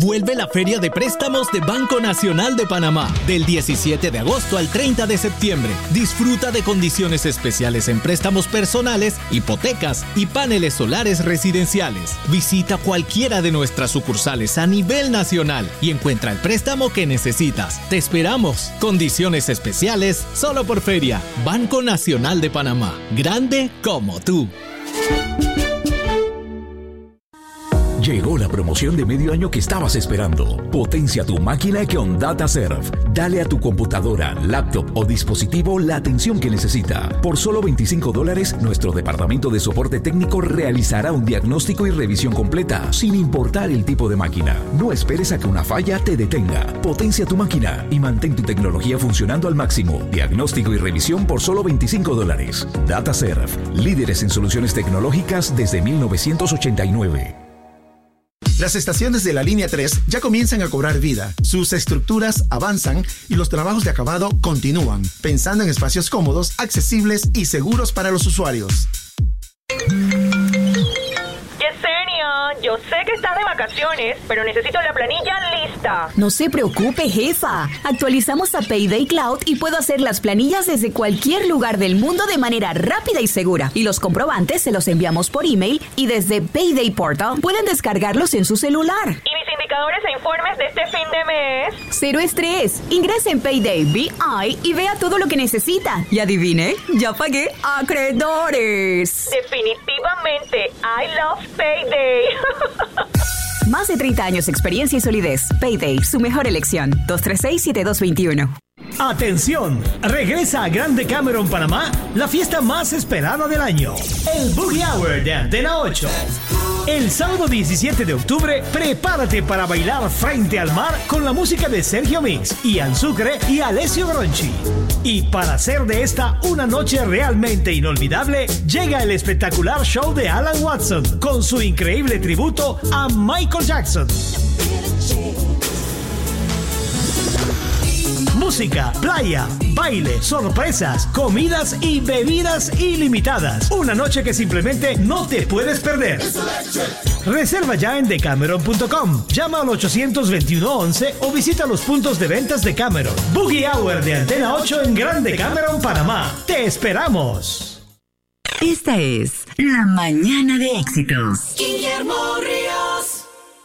Vuelve la Feria de Préstamos de Banco Nacional de Panamá del 17 de agosto al 30 de septiembre. Disfruta de condiciones especiales en préstamos personales, hipotecas y paneles solares residenciales. Visita cualquiera de nuestras sucursales a nivel nacional y encuentra el préstamo que necesitas. Te esperamos. Condiciones especiales solo por feria. Banco Nacional de Panamá. Grande como tú. Llegó la promoción de medio año que estabas esperando. Potencia tu máquina con DataServe. Dale a tu computadora, laptop o dispositivo la atención que necesita. Por solo $25, nuestro departamento de soporte técnico realizará un diagnóstico y revisión completa, sin importar el tipo de máquina. No esperes a que una falla te detenga. Potencia tu máquina y mantén tu tecnología funcionando al máximo. Diagnóstico y revisión por solo $25. DataServe. Líderes en soluciones tecnológicas desde 1989. Las estaciones de la línea 3 ya comienzan a cobrar vida. Sus estructuras avanzan y los trabajos de acabado continúan, pensando en espacios cómodos, accesibles y seguros para los usuarios. Yo sé que estás de vacaciones, pero necesito la planilla lista. No se preocupe, jefa. Actualizamos a Payday Cloud y puedo hacer las planillas desde cualquier lugar del mundo de manera rápida y segura. Y los comprobantes se los enviamos por email y desde Payday Portal pueden descargarlos en su celular. ¿Y mis indicadores e informes de este fin de mes? Cero estrés. Ingrese en Payday BI y vea todo lo que necesita. Y adivine, ya pagué acreedores. Definitivamente, I love Payday. Más de 30 años de experiencia y solidez. Payday, su mejor elección. 236-7221. ¡Atención! Regresa a Grande Cameron, Panamá, la fiesta más esperada del año. El Boogie Hour de Antena 8. El sábado 17 de octubre, prepárate para bailar frente al mar con la música de Sergio Mix, Ian Sucre y Alessio Gronchi. Y para hacer de esta una noche realmente inolvidable, llega el espectacular show de Alan Watson con su increíble tributo a Michael Jackson. Música, playa, baile, sorpresas, comidas y bebidas ilimitadas. Una noche que simplemente no te puedes perder. Reserva ya en decameron.com. Llama al 821-11 o visita los puntos de ventas de Cameron. Boogie Hour de Antena 8 en Grande Cameron, Panamá. ¡Te esperamos! Esta es La Mañana de Éxitos. Guillermo Ríos.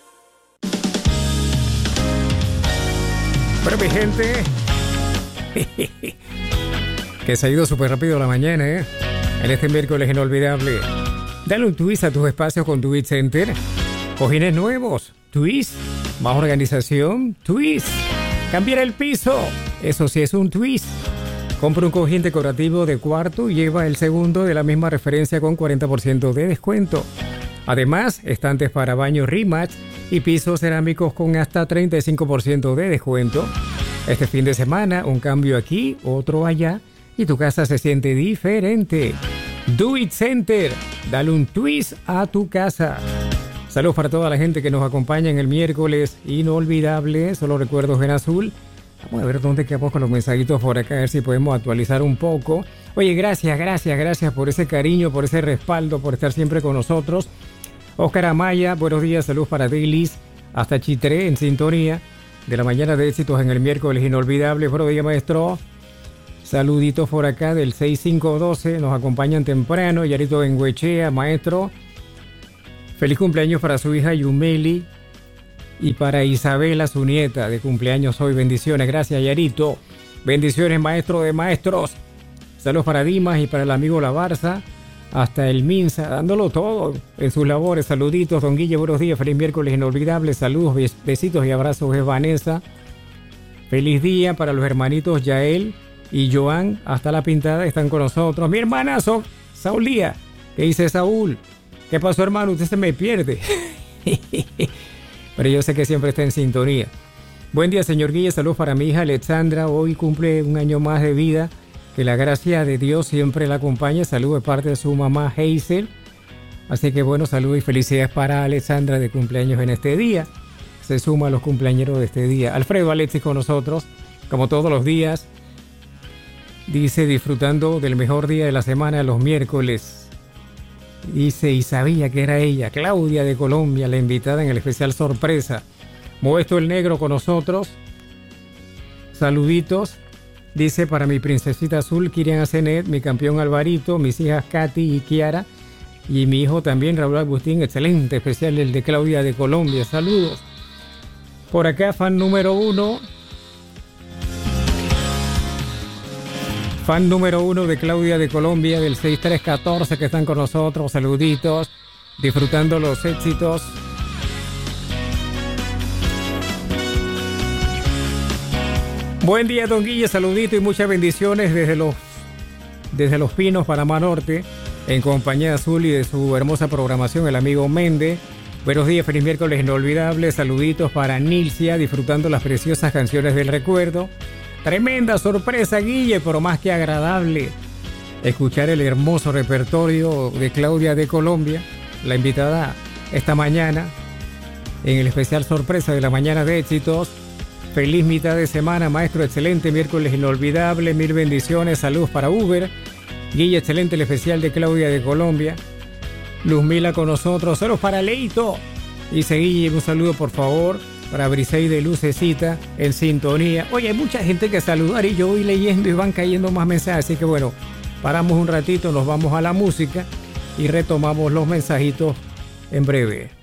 Bueno, mi gente, que se ha ido súper rápido la mañana, ¿eh? En este miércoles inolvidable. Dale un twist a tus espacios con Twist Center. Cojines nuevos, twist. Más organización, twist. Cambiar el piso, eso sí es un twist. Compra un cojín decorativo de cuarto y lleva el segundo de la misma referencia con 40% de descuento. Además, estantes para baño Rematch y pisos cerámicos con hasta 35% de descuento. Este fin de semana, un cambio aquí, otro allá, y tu casa se siente diferente. Do It Center, dale un twist a tu casa. Saludos para toda la gente que nos acompaña en el miércoles inolvidable, solo recuerdos en azul. Vamos a ver dónde quedamos con los mensajitos por acá, a ver si podemos actualizar un poco. Oye, gracias por ese cariño, por ese respaldo, por estar siempre con nosotros. Oscar Amaya, buenos días, saludos para Dailis, hasta Chitré en sintonía de la mañana de éxitos en el miércoles inolvidable. Buenos días, maestro. Saluditos por acá del 6512, nos acompañan temprano. Yarito en Huechea, maestro. Feliz cumpleaños para su hija Yumeli y para Isabela, su nieta, de cumpleaños hoy. Bendiciones, gracias, Yarito. Bendiciones, maestro de maestros. Saludos para Dimas y para el amigo La Barza. Hasta el Minsa, dándolo todo en sus labores. Saluditos, don Guille, buenos días, feliz miércoles inolvidable. Saludos, besitos y abrazos de Vanessa. Feliz día para los hermanitos Yael y Joan, hasta la pintada, están con nosotros. Mi hermanazo, Saulía. ¿Qué dice Saúl? ¿Qué pasó, hermano? Usted se me pierde. Pero yo sé que siempre está en sintonía. Buen día, señor Guille, saludos para mi hija Alexandra, hoy cumple un año más de vida. Que la gracia de Dios siempre la acompañe. Saludos de parte de su mamá Hazel. Así que bueno, saludos y felicidades para Alexandra de cumpleaños en este día. Se suma a los cumpleañeros de este día. Alfredo Alexis con nosotros, como todos los días. Dice, disfrutando del mejor día de la semana, los miércoles. Dice, y sabía que era ella, Claudia de Colombia, la invitada en el especial sorpresa. Modesto el Negro con nosotros. Saluditos. Dice para mi princesita azul, Kirian Asenet, mi campeón Alvarito, mis hijas Katy y Kiara, y mi hijo también, Raúl Agustín. Excelente, especial el de Claudia de Colombia. Saludos. Por acá, fan número 1. Fan número 1 de Claudia de Colombia, del 6314, que están con nosotros. Saluditos. Disfrutando los éxitos. Buen día, don Guille, saludito y muchas bendiciones desde los Pinos, Panamá Norte, en compañía de Azul y de su hermosa programación, el amigo Méndez. Buenos días, feliz miércoles inolvidable, saluditos para Nilcia, disfrutando las preciosas canciones del recuerdo. Tremenda sorpresa, Guille, pero más que agradable escuchar el hermoso repertorio de Claudia de Colombia, la invitada esta mañana, en el especial sorpresa de la mañana de éxitos. Feliz mitad de semana, maestro, excelente miércoles inolvidable, mil bendiciones, saludos para Uber. Guille, excelente el especial de Claudia de Colombia. Luzmila con nosotros, saludos para Leito. Dice Guille, un saludo por favor para Briseide Lucecita en sintonía. Oye, hay mucha gente que saludar y yo voy leyendo y van cayendo más mensajes, así que bueno, paramos un ratito, nos vamos a la música y retomamos los mensajitos en breve.